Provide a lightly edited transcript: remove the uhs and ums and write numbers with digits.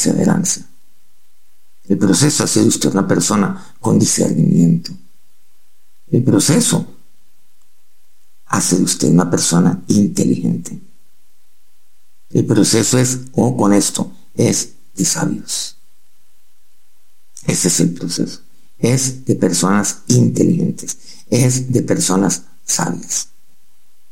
perseverancia. El proceso hace de usted una persona con discernimiento. El proceso hace de usted una persona inteligente. El proceso es, con esto, es de sabios. Ese es el proceso. Es de personas inteligentes. Es de personas sabias.